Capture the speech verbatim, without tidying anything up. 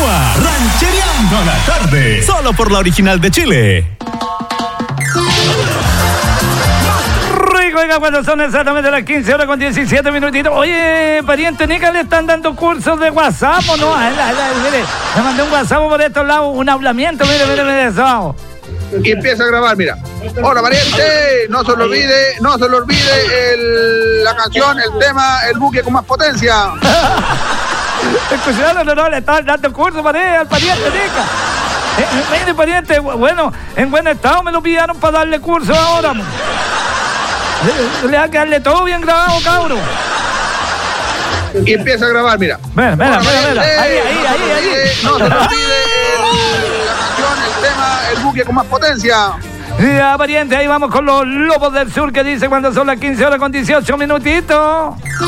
Continúa Ranchereando la Tarde, solo por la Original de Chile. Rico, oiga, cuando son exactamente las quince horas con diecisiete minutitos. Oye, pariente Nica, ¿le están dando cursos de WhatsApp o no? Ay, ay, ay, mire, le mandé un WhatsApp por estos lados, un hablamiento, mire, mire, mire eso. Y empieza a grabar, mira. Hola, pariente, no se lo olvide, no se lo olvide el, la canción, el tema, el buque con más potencia. Escucharon, no, no, le están dando curso para al pariente Nica. Eh, mire, pariente, bueno, en buen estado me lo pillaron para darle curso ahora. Le, le va a quedarle todo bien grabado, cabrón. Y empieza a grabar, mira. Mira, mira, mira, mira. Ahí, ahí, no ahí, ahí. Olvide, no se lo olvide el, la canción, el tema, el buque con más potencia. Ya, pariente, ahí vamos con los Lobos del Sur, que dice cuando son las quince horas con dieciocho minutitos.